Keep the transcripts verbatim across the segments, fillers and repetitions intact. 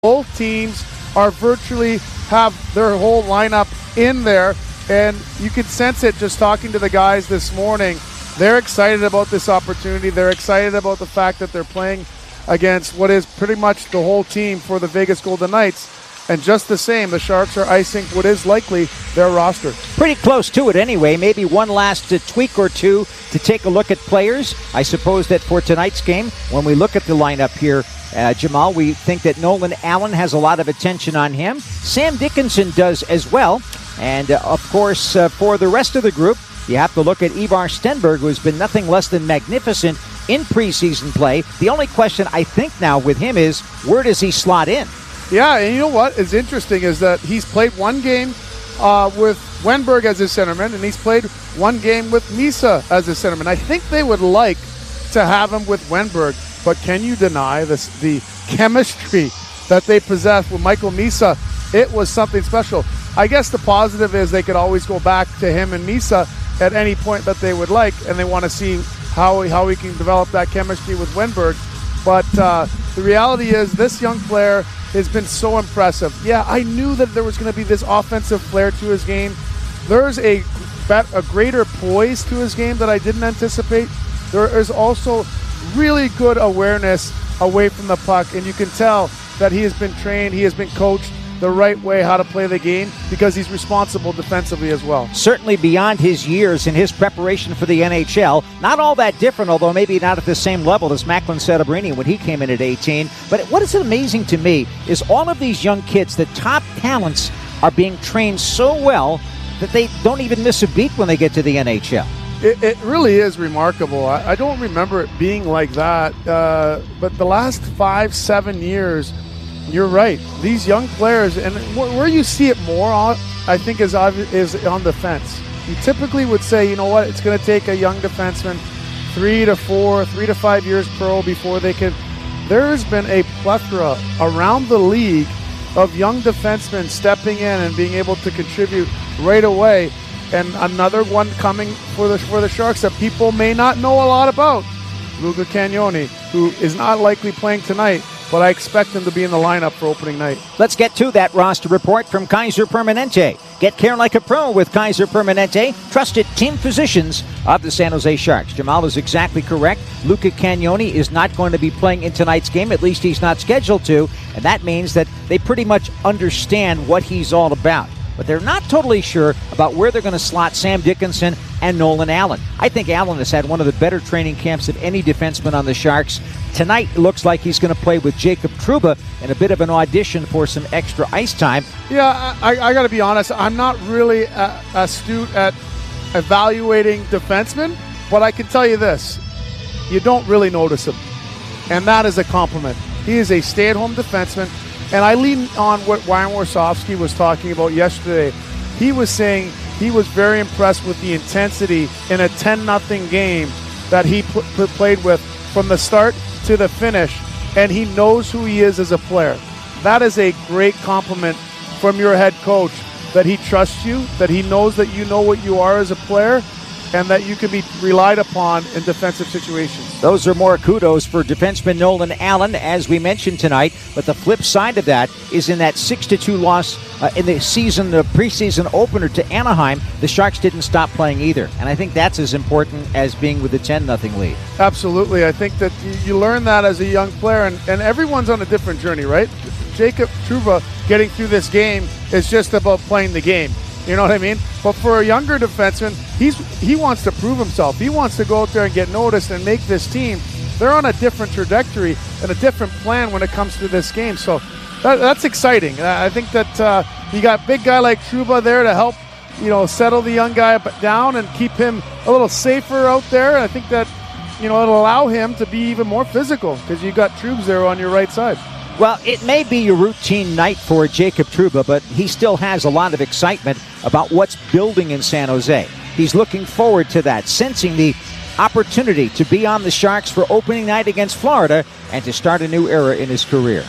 Both teams are virtually have their whole lineup in there, and you can sense it just talking to the guys this morning. They're excited about this opportunity. They're excited about the fact that they're playing against what is pretty much the whole team for the Vegas Golden Knights. And just the same, the Sharks are icing what is likely their roster. Pretty close to it anyway. Maybe one last uh, tweak or two to take a look at players. I suppose that for tonight's game, when we look at the lineup here, uh, Jamal, we think that Nolan Allen has a lot of attention on him. Sam Dickinson does as well. And, uh, of course, uh, for the rest of the group, you have to look at Ivar Stenberg, who has been nothing less than magnificent in preseason play. The only question I think now with him is, where does he slot in? Yeah, and you know what is interesting is that he's played one game uh, with Wenberg as his centerman, and he's played one game with Misa as his centerman. I think they would like to have him with Wenberg, but can you deny this, the chemistry that they possess with Michael Misa? It was something special. I guess the positive is they could always go back to him and Misa at any point that they would like, and they want to see how, how he can develop that chemistry with Wenberg. But uh, the reality is this young player has been so impressive. Yeah, I knew that there was going to be this offensive flair to his game. There's a, a greater poise to his game that I didn't anticipate. There is also really good awareness away from the puck, and you can tell that he has been trained, he has been coached the right way how to play the game because he's responsible defensively as well. Certainly beyond his years in his preparation for the N H L. Not all that different, although maybe not at the same level as Macklin Celebrini when he came in at eighteen. But what is amazing to me is all of these young kids, the top talents, are being trained so well that they don't even miss a beat when they get to the N H L. It, it really is remarkable. I, I don't remember it being like that. Uh, but the last five, seven years, you're right. These young players, and where you see it more, on, I think, is is on defense. You typically would say, you know what, it's going to take a young defenseman three to four, three to five years pro before they can. There has been a plethora around the league of young defensemen stepping in and being able to contribute right away. And another one coming for the for the Sharks that people may not know a lot about, Luca Cagnoni, who is not likely playing tonight, but I expect him to be in the lineup for opening night. Let's get to that roster report from Kaiser Permanente. Get care like a pro with Kaiser Permanente, trusted team physicians of the San Jose Sharks. Jamal is exactly correct. Luca Cagnoni is not going to be playing in tonight's game. At least he's not scheduled to, and that means that they pretty much understand what he's all about. But they're not totally sure about where they're going to slot Sam Dickinson and Nolan Allen. I think Allen has had one of the better training camps of any defenseman on the Sharks. Tonight, it looks like he's going to play with Jacob Trouba in a bit of an audition for some extra ice time. Yeah, I, I got to be honest. I'm not really uh, astute at evaluating defensemen, but I can tell you this. You don't really notice him, and that is a compliment. He is a stay-at-home defenseman. And I lean on what Ryan Warsofsky was talking about yesterday. He was saying he was very impressed with the intensity in a ten nothing game that he pl- pl- played with from the start to the finish, and he knows who he is as a player. That is a great compliment from your head coach, that he trusts you, that he knows that you know what you are as a player, and that you can be relied upon in defensive situations. Those are more kudos for defenseman Nolan Allen, as we mentioned tonight. But the flip side of that is in that six to two loss uh, in the season, the preseason opener to Anaheim, the Sharks didn't stop playing either. And I think that's as important as being with the ten nothing lead. Absolutely. I think that you, you learn that as a young player, and, and everyone's on a different journey, right? Jacob Trouba getting through this game is just about playing the game. You know what I mean? But for a younger defenseman, he's he wants to prove himself. He wants to go out there and get noticed and make this team. They're on a different trajectory and a different plan when it comes to this game. So that, that's exciting. I think that uh, you got a big guy like Trouba there to help, you know, settle the young guy down and keep him a little safer out there. I think that, you know, it'll allow him to be even more physical because you got Troubs there on your right side. Well, it may be a routine night for Jacob Trouba, but he still has a lot of excitement about what's building in San Jose. He's looking forward to that, sensing the opportunity to be on the Sharks for opening night against Florida and to start a new era in his career.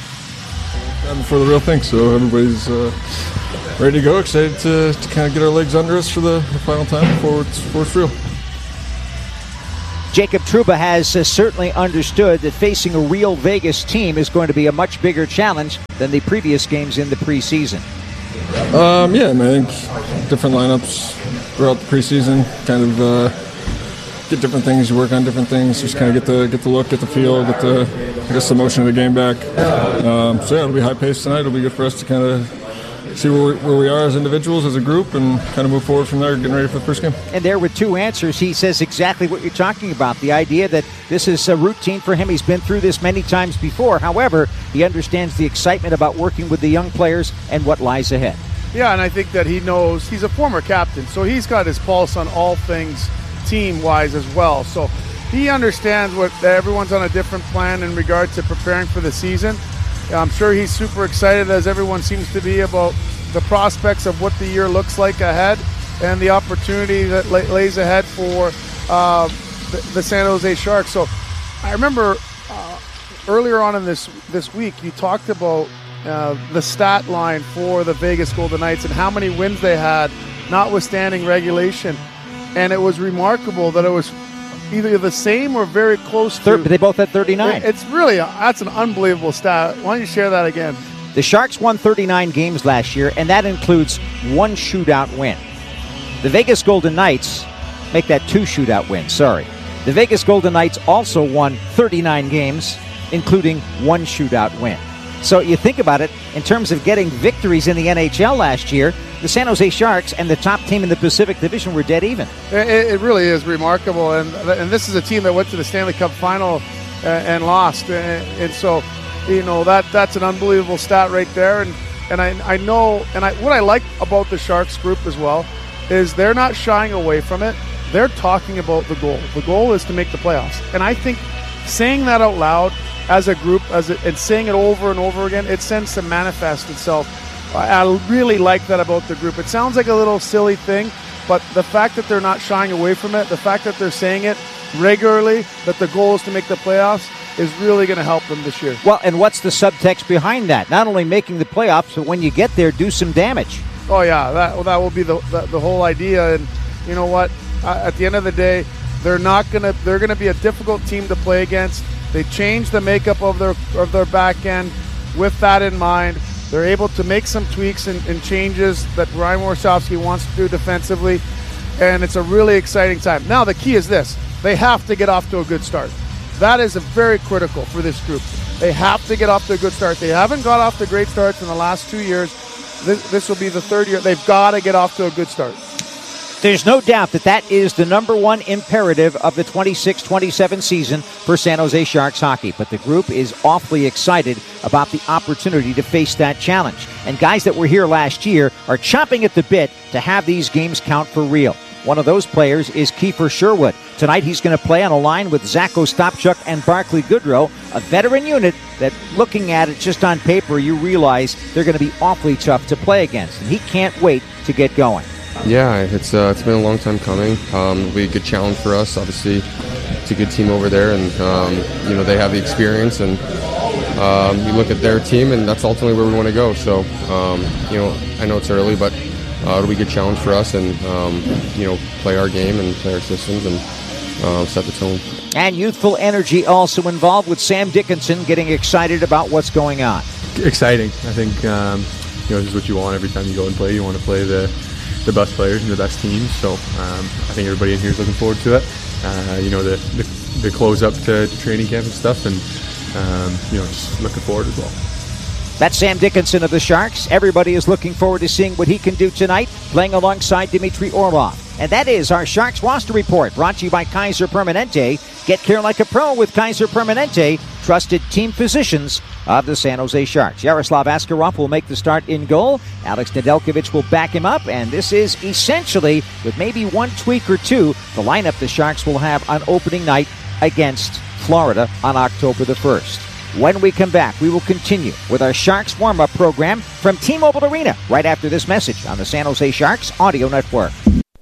Time for the real thing, so everybody's uh, ready to go, excited to, to kind of get our legs under us for the, the final time before it's, before it's real. Jacob Trouba has uh, certainly understood that facing a real Vegas team is going to be a much bigger challenge than the previous games in the preseason. Um, yeah, I, mean, I think different lineups throughout the preseason, kind of uh, get different things, you work on different things, just kind of get the get the look, get the feel, get the I guess the motion of the game back. Um, so yeah, it'll be high paced tonight. It'll be good for us to kind of see where we, where we are as individuals, as a group, and kind of move forward from there, getting ready for the first game. And there with two answers, he says exactly what you're talking about, the idea that this is a routine for him. He's been through this many times before. However, he understands the excitement about working with the young players and what lies ahead. Yeah, and I think that he knows he's a former captain, so he's got his pulse on all things team-wise as well. So he understands what that everyone's on a different plan in regard to preparing for the season. I'm sure he's super excited, as everyone seems to be, about the prospects of what the year looks like ahead and the opportunity that la- lays ahead for uh, the, the San Jose Sharks. So I remember uh, earlier on in this this week, you talked about uh, the stat line for the Vegas Golden Knights and how many wins they had, notwithstanding regulation. And it was remarkable that it was either the same or very close to. Third, they both had thirty-nine. It's really, a, that's an unbelievable stat. Why don't you share that again? The Sharks won thirty-nine games last year, and that includes one shootout win. The Vegas Golden Knights make that two shootout wins, sorry. The Vegas Golden Knights also won thirty-nine games, including one shootout win. So you think about it, in terms of getting victories in the N H L last year, the San Jose Sharks and the top team in the Pacific Division were dead even. It, it really is remarkable, and and this is a team that went to the Stanley Cup final uh, and lost, and, and so you know that that's an unbelievable stat right there. And and I I know, and I what I like about the Sharks group as well is they're not shying away from it. They're talking about the goal. The goal is to make the playoffs, and I think saying that out loud as a group, as a, and saying it over and over again, it tends to manifest itself. I really like that about the group. It sounds like a little silly thing, but the fact that they're not shying away from it, the fact that they're saying it regularly, that the goal is to make the playoffs, is really going to help them this year. Well, and what's the subtext behind that? Not only making the playoffs, but when you get there, do some damage. Oh, yeah, that that will be the the, the whole idea. And you know what? Uh, at the end of the day, they're not going to they're going to be a difficult team to play against. They changed the makeup of their of their back end with that in mind. They're able to make some tweaks and, and changes that Ryan Warsofsky wants to do defensively, and it's a really exciting time. Now, the key is this. They have to get off to a good start. That is a very critical for this group. They have to get off to a good start. They haven't got off to great starts in the last two years. This, this will be the third year. They've got to get off to a good start. There's no doubt that that is the number one imperative of the twenty-six twenty-seven season for San Jose Sharks hockey. But the group is awfully excited about the opportunity to face that challenge. And guys that were here last year are chomping at the bit to have these games count for real. One of those players is Kiefer Sherwood. Tonight he's going to play on a line with Zach Ostapchuk and Barclay Goodrow, a veteran unit that, looking at it just on paper, you realize they're going to be awfully tough to play against. And he can't wait to get going. Yeah, it's uh, it's been a long time coming. Um, it'll be a good challenge for us. Obviously, it's a good team over there, and um, you know they have the experience. And um, you look at their team, and that's ultimately where we want to go. So, um, you know, I know it's early, but uh, it'll be a good challenge for us, and um, you know, play our game and play our systems, and uh, set the tone. And youthful energy also involved with Sam Dickinson getting excited about what's going on. Exciting. I think um, you know this is what you want every time you go and play. You want to play the the best players and the best teams, so um, I think everybody in here is looking forward to it. Uh, you know, the, the the close up to, to training camp and stuff, and um, you know, just looking forward as well. That's Sam Dickinson of the Sharks. Everybody is looking forward to seeing what he can do tonight, playing alongside Dmitry Orlov. And that is our Sharks roster report, brought to you by Kaiser Permanente. Get care like a pro with Kaiser Permanente, trusted team physicians of the San Jose Sharks. Yaroslav Askarov will make the start in goal. Alex Nedeljkovic will back him up, and this is essentially, with maybe one tweak or two, the lineup the Sharks will have on opening night against Florida on October the first. When we come back, we will continue with our Sharks warm-up program from T-Mobile Arena right after this message on the San Jose Sharks Audio Network.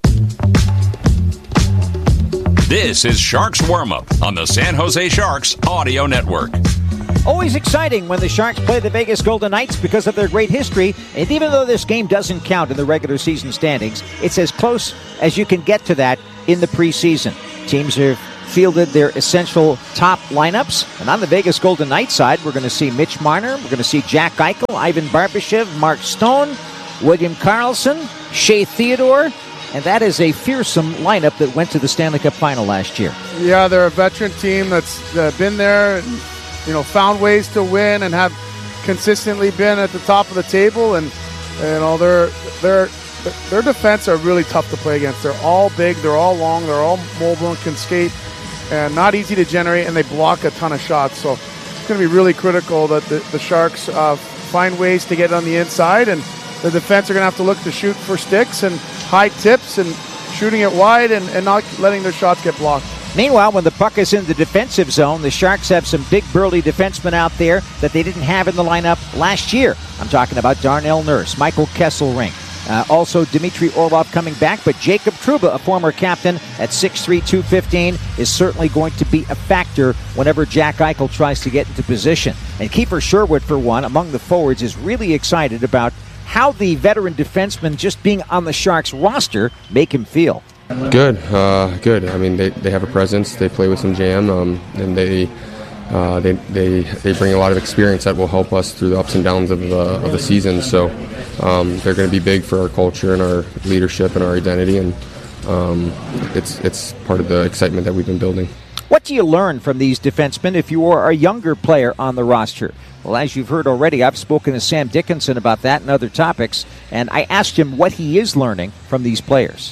This is Sharks Warm-Up on the San Jose Sharks Audio Network. Always exciting when the Sharks play the Vegas Golden Knights because of their great history. And even though this game doesn't count in the regular season standings, it's as close as you can get to that in the preseason. Teams have fielded their essential top lineups. And on the Vegas Golden Knights side, we're going to see Mitch Marner, we're going to see Jack Eichel, Ivan Barbashev, Mark Stone, William Karlsson, Shea Theodore, and that is a fearsome lineup that went to the Stanley Cup Final last year. Yeah, they're a veteran team that's uh, been there, and, you know, found ways to win and have consistently been at the top of the table. And you know, their their their defense are really tough to play against. They're all big, they're all long, they're all mobile and can skate, and not easy to generate. And they block a ton of shots. So it's going to be really critical that the, the Sharks uh, find ways to get on the inside, and the defense are going to have to look to shoot for sticks and high tips and shooting it wide and, and not letting their shots get blocked. Meanwhile, when the puck is in the defensive zone, the Sharks have some big burly defensemen out there that they didn't have in the lineup last year. I'm talking about Darnell Nurse, Michael Kesselring, uh, also Dmitry Orlov coming back, but Jacob Trouba, a former captain at six three, two fifteen, is certainly going to be a factor whenever Jack Eichel tries to get into position. And Kiefer Sherwood, for one, among the forwards, is really excited about how the veteran defenseman just being on the Sharks roster make him feel. Good, uh, good. I mean, they, they have a presence. They play with some jam, um, and they, uh, they they they bring a lot of experience that will help us through the ups and downs of the of the season. So um, they're going to be big for our culture and our leadership and our identity, and um, it's it's part of the excitement that we've been building. What do you learn from these defensemen if you are a younger player on the roster? Well, as you've heard already, I've spoken to Sam Dickinson about that and other topics, and I asked him what he is learning from these players.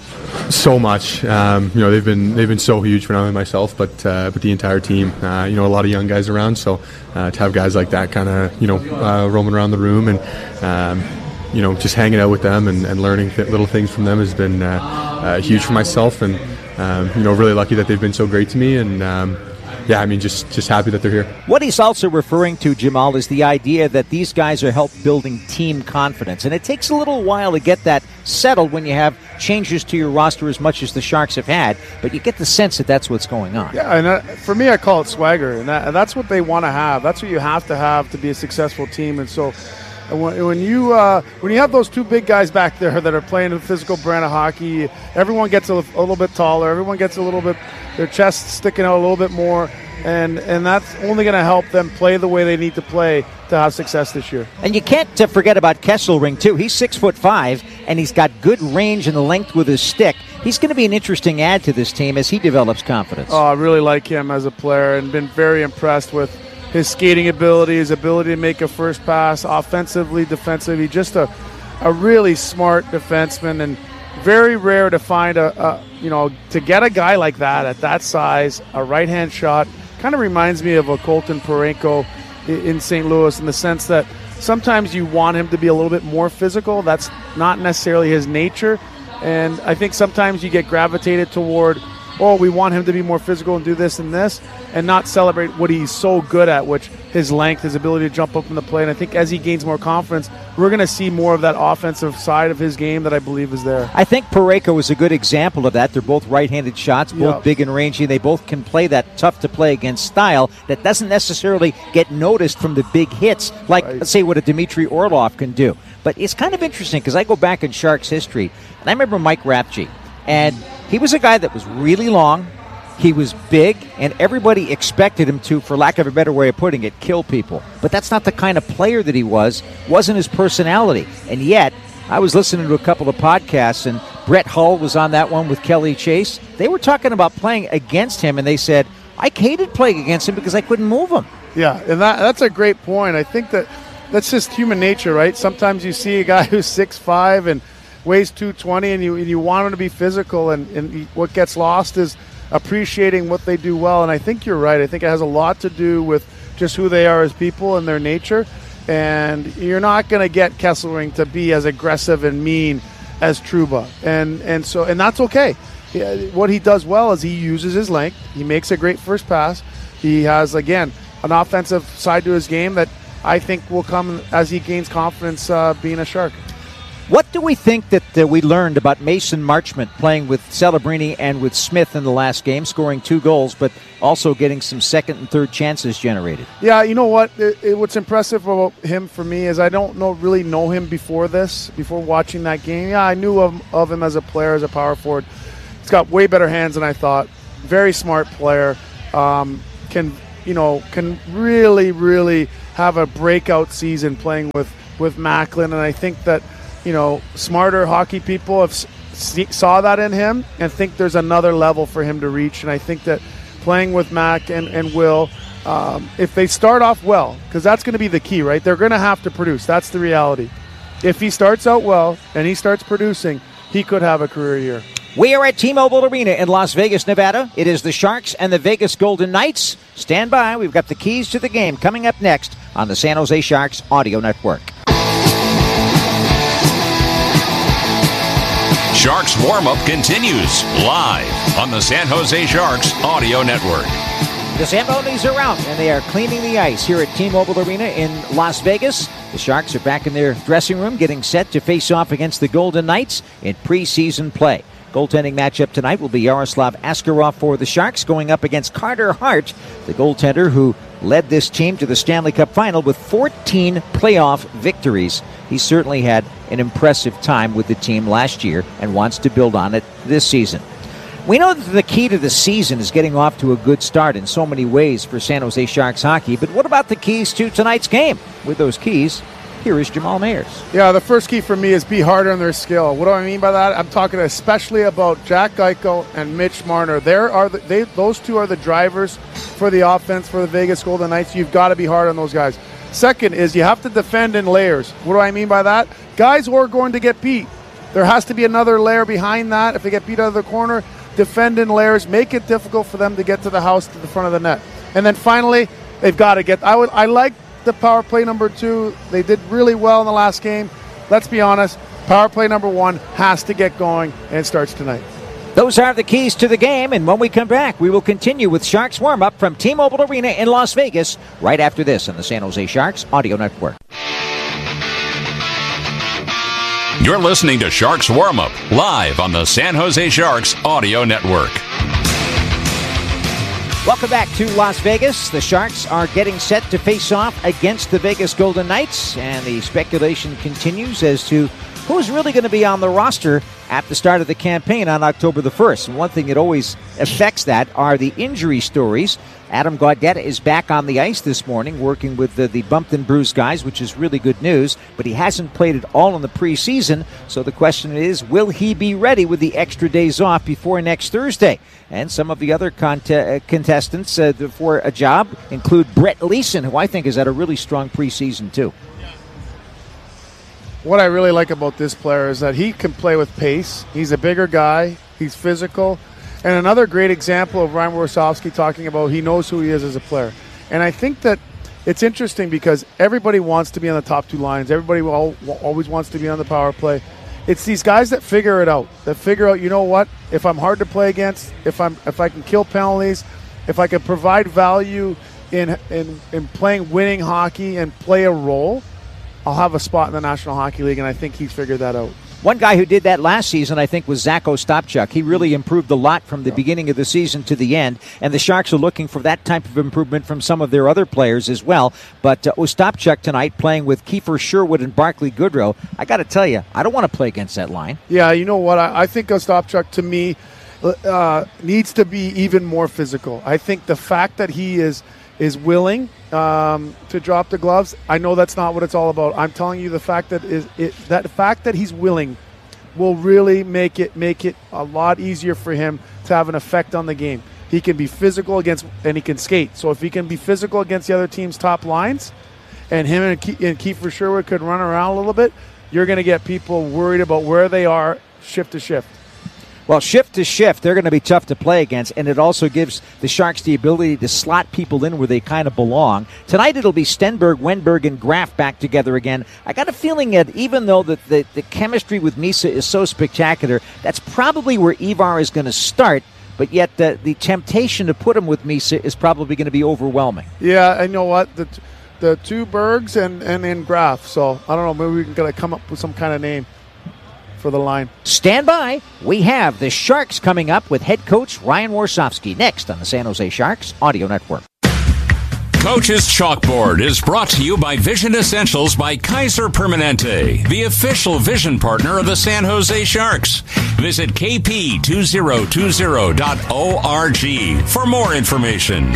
So much. Um, you know, they've been they've been so huge for not only myself, but uh, but the entire team. Uh, you know, a lot of young guys around, so uh, to have guys like that kind of you know uh, roaming around the room and um, you know just hanging out with them and, and learning th- little things from them has been uh, uh, huge for myself. And um, you know, really lucky that they've been so great to me. And um, yeah, I mean, just just happy that they're here. What he's also referring to, Jamal, is the idea that these guys are help building team confidence. And it takes a little while to get that settled when you have changes to your roster as much as the Sharks have had, but you get the sense that that's what's going on. Yeah, and uh, for me, I call it swagger, and, that, and that's what they want to have. That's what you have to have to be a successful team. And so when, when you uh, when you have those two big guys back there that are playing a physical brand of hockey, everyone gets a, a little bit taller, everyone gets a little bit, their chest sticking out a little bit more, and and that's only going to help them play the way they need to play to have success this year. And you can't uh, forget about Kesselring, too. He's six foot five, and he's got good range and length with his stick. He's going to be an interesting add to this team as he develops confidence. Oh, I really like him as a player and been very impressed with his skating ability, his ability to make a first pass, offensively, defensively. Just a, a really smart defenseman, and very rare to find a, a, you know, to get a guy like that at that size, a right-hand shot. Kind of reminds me of a Colton Parayko in Saint Louis in the sense that sometimes you want him to be a little bit more physical. That's not necessarily his nature. And I think sometimes you get gravitated toward, oh, we want him to be more physical and do this and this, and not celebrate what he's so good at, which his length, his ability to jump up in the play. And I think as he gains more confidence, we're going to see more of that offensive side of his game that I believe is there. I think Parayko is a good example of that. They're both right-handed shots, both Yep. big and rangy. They both can play that tough-to-play-against style that doesn't necessarily get noticed from the big hits, like, Right. let's say, what a Dmitry Orlov can do. But it's kind of interesting because I go back in Sharks history, and I remember Mike Rapchi, and he was a guy that was really long, he was big, and everybody expected him to, for lack of a better way of putting it, kill people. But that's not the kind of player that he was, wasn't his personality. And yet, I was listening to a couple of podcasts, and Brett Hull was on that one with Kelly Chase. They were talking about playing against him, and they said, I hated playing against him because I couldn't move him. Yeah, and that, that's a great point. I think that that's just human nature, right? Sometimes you see a guy who's six five and weighs two twenty, and you and you want him to be physical, and, and he, what gets lost is appreciating what they do well. And I think you're right. I think it has a lot to do with just who they are as people and their nature. And you're not going to get Kesselring to be as aggressive and mean as Trouba. And and so and that's okay. Yeah, what he does well is he uses his length. He makes a great first pass. He has, again, an offensive side to his game that I think will come as he gains confidence uh, being a Shark. What do we think that uh, we learned about Mason Marchment playing with Celebrini and with Smith in the last game, scoring two goals, but also getting some second and third chances generated? Yeah, you know what? It, it, what's impressive about him for me is I don't know really know him before this, before watching that game. Yeah, I knew of, of him as a player, as a power forward. He's got way better hands than I thought. very smart player. Um, can you know can really really have a breakout season playing with with Macklin, and I think that you know smarter hockey people have see, saw that in him and think there's another level for him to reach. And I think that playing with Mac and and Will, um, if they start off well, because that's going to be the key, right? They're going to have to produce. That's the reality. If he starts out well and he starts producing, he could have a career year. We are at T-Mobile Arena in Las Vegas, Nevada. It is the Sharks and the Vegas Golden Knights. Stand by. We've got the keys to the game coming up next on the San Jose Sharks Audio Network. Sharks warm-up continues live on the San Jose Sharks Audio Network. The Zambonis are out, and they are cleaning the ice here at T-Mobile Arena in Las Vegas. The Sharks are back in their dressing room, getting set to face off against the Golden Knights in preseason play. Goaltending matchup tonight will be Yaroslav Askarov for the Sharks going up against Carter Hart, the goaltender who led this team to the Stanley Cup Final with fourteen playoff victories. He certainly had an impressive time with the team last year and wants to build on it this season. We know that the key to the season is getting off to a good start in so many ways for San Jose Sharks hockey, but what about the keys to tonight's game? With those keys, here is Jamal Mayers. Yeah, the first key for me is be harder on their skill. What do I mean by that? I'm talking especially about Jack Eichel and Mitch Marner. There are the, they, those two are the drivers for the offense for the Vegas Golden Knights. You've got to be hard on those guys. Second is you have to defend in layers. What do I mean by that? Guys who are going to get beat. There has to be another layer behind that. If they get beat out of the corner, defend in layers. Make it difficult for them to get to the house, to the front of the net. And then finally, they've got to get. I would. I like the power play number two. They did really well in the last game. Let's be honest. Power play number one has to get going, and it starts tonight. Those are the keys to the game, and when we come back, we will continue with Sharks warm-up from T-Mobile Arena in Las Vegas right after this on the San Jose Sharks Audio Network. You're listening to Sharks Warm-Up live on the San Jose Sharks Audio Network. Welcome back to Las Vegas. The Sharks are getting set to face off against the Vegas Golden Knights, and the speculation continues as to who's really going to be on the roster at the start of the campaign on October the first. And one thing that always affects that are the injury stories. Adam Gaudette is back on the ice this morning working with the, the bumped and bruised guys, which is really good news, but he hasn't played at all in the preseason. So the question is, will he be ready with the extra days off before next Thursday? And some of the other cont- uh, contestants uh, for a job include Brett Leason, who I think has had a really strong preseason too. What I really like about this player is that he can play with pace. He's a bigger guy. He's physical. And another great example of Ryan Warsofsky talking about he knows who he is as a player. And I think that it's interesting because everybody wants to be on the top two lines. Everybody will, always wants to be on the power play. It's these guys that figure it out, that figure out, you know what, if I'm hard to play against, if I'm if I can kill penalties, if I can provide value in in, in playing winning hockey and play a role, I'll have a spot in the National Hockey League, and I think he's figured that out. One guy who did that last season, I think, was Zach Ostapchuk. He really improved a lot from the beginning of the season to the end, and the Sharks are looking for that type of improvement from some of their other players as well. But uh, Ostapchuk tonight playing with Kiefer Sherwood and Barclay Goodrow, I got to tell you, I don't want to play against that line. Yeah, you know what? I, I think Ostapchuk, to me, uh, needs to be even more physical. I think the fact that he is is willing um, to drop the gloves. I know that's not what it's all about. I'm telling you the fact that is it, that the fact that he's willing will really make it make it a lot easier for him to have an effect on the game. He can be physical against, and he can skate. So if he can be physical against the other team's top lines, and him and, Ke- and Kiefer Sherwood could run around a little bit, you're going to get people worried about where they are shift to shift. Well, shift to shift, they're going to be tough to play against, and it also gives the Sharks the ability to slot people in where they kind of belong. Tonight it'll be Stenberg, Wenberg, and Graf back together again. I got a feeling that even though the, the, the chemistry with Misa is so spectacular, that's probably where Ivar is going to start, but yet the, the temptation to put him with Misa is probably going to be overwhelming. Yeah, and you know what? The the two Bergs and, and, and Graf, so I don't know, maybe we can gotta come up with some kind of name for the line. Stand by. We have the Sharks coming up with head coach Ryan Warsofsky next on the San Jose Sharks Audio Network. Coach's Chalkboard is brought to you by Vision Essentials by Kaiser Permanente, the official vision partner of the San Jose Sharks. Visit k p two thousand twenty dot org for more information.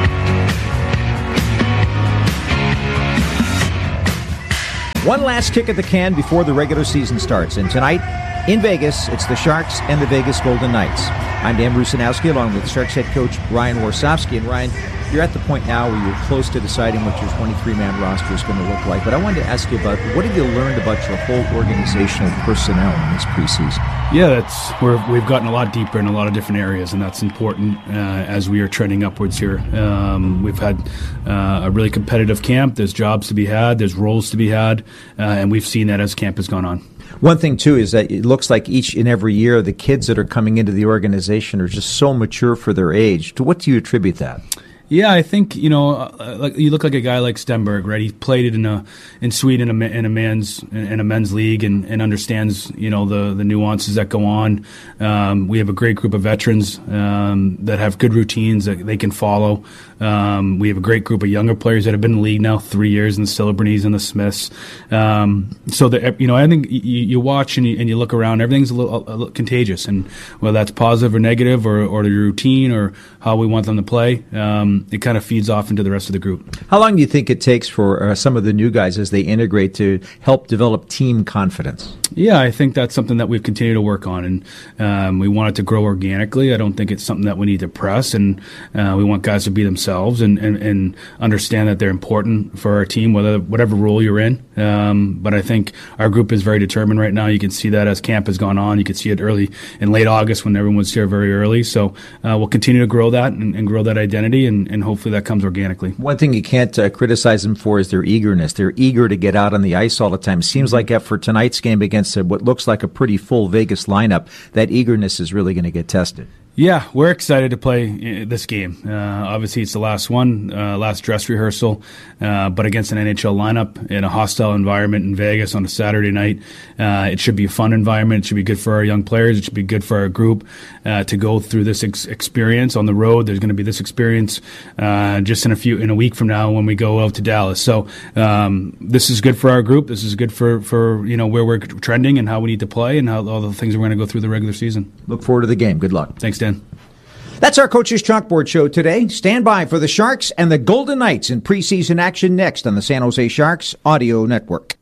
One last kick at the can before the regular season starts. And tonight, in Vegas, it's the Sharks and the Vegas Golden Knights. I'm Dan Rusanowski, along with Sharks head coach Ryan Warsofsky. And Ryan, you're at the point now where you're close to deciding what your twenty-three man roster is going to look like. But I wanted to ask you about, what have you learned about your whole organizational personnel in this preseason? Yeah, that's we're, we've gotten a lot deeper in a lot of different areas, and that's important uh, as we are trending upwards here. Um, we've had uh, a really competitive camp. There's jobs to be had. There's roles to be had, uh, and we've seen that as camp has gone on. One thing, too, is that it looks like each and every year the kids that are coming into the organization are just so mature for their age. To what do you attribute that? Yeah, I think, you know, uh, like you look like a guy like Stenberg, right? He played it in a in Sweden in a, in a man's in a men's league and, and understands, you know, the the nuances that go on. Um, we have a great group of veterans um, that have good routines that they can follow. Um, we have a great group of younger players that have been in the league now three years, in the Silberneys and the Smiths. Um, so that, you know, I think you, you watch and you, and you look around, everything's a little, a little contagious, and whether that's positive or negative, or or the routine or how we want them to play. Um, it kind of feeds off into the rest of the group. How long do you think it takes for uh, some of the new guys as they integrate to help develop team confidence? Yeah, I think that's something that we've continued to work on, and um, we want it to grow organically. I don't think it's something that we need to press, and uh, we want guys to be themselves and, and, and understand that they're important for our team, whether whatever role you're in. Um, but I think our group is very determined right now. You can see that as camp has gone on. You can see it early in late August when everyone was here very early. So uh, we'll continue to grow that and, and grow that identity, and, and hopefully that comes organically. One thing you can't uh, criticize them for is their eagerness. They're eager to get out on the ice all the time. Seems like after tonight's game against a, what looks like a pretty full Vegas lineup, that eagerness is really going to get tested. Yeah, we're excited to play this game. Uh, obviously, it's the last one, uh, last dress rehearsal, uh, but against an N H L lineup in a hostile environment in Vegas on a Saturday night. Uh, it should be a fun environment. It should be good for our young players. It should be good for our group uh, to go through this ex- experience on the road. There's going to be this experience uh, just in a few in a week from now when we go out to Dallas. So um, this is good for our group. This is good for, for you know where we're trending and how we need to play and how all the things we're going to go through the regular season. Look forward to the game. Good luck. Thanks, Dan. That's our Coach's Chalkboard show today. Stand by for the Sharks and the Golden Knights in preseason action next on the San Jose Sharks Audio Network.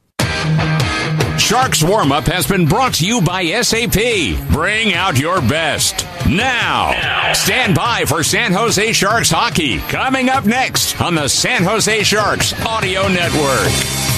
Sharks Warm-Up has been brought to you by S A P. Bring out your best. Now, stand by for San Jose Sharks hockey coming up next on the San Jose Sharks Audio Network.